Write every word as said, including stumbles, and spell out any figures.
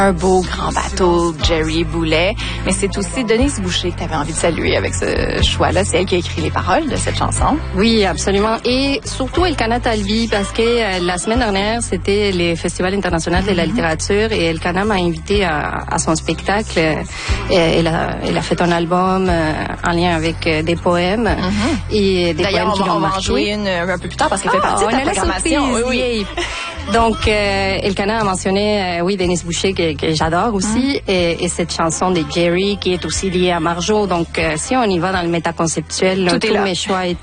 Un beau grand bateau, Jerry Boulet. Mais c'est aussi Denise Boucher que tu avais envie de saluer avec ce choix-là. C'est elle qui a écrit les paroles de cette chanson. Oui, absolument. Et surtout Elkana Talbi, parce que euh, la semaine dernière, c'était le Festival international de la littérature et Elkana m'a invité à, à son spectacle. Et elle, a, elle a fait un album euh, en lien avec euh, des poèmes. Mm-hmm. Et des D'ailleurs, poèmes qui on, ont on va en marqué. jouer une un peu plus tard parce qu'elle Ah, fait partie de on ta a la programmation. surprise, oui, oui. Donc, euh, Elkana a mentionné, euh, oui, Denise Boucher, que, que j'adore aussi, mm. et, et cette chanson de Jerry, qui est aussi liée à Marjo. Donc, euh, si on y va dans le métaconceptuel, Tout tous mes choix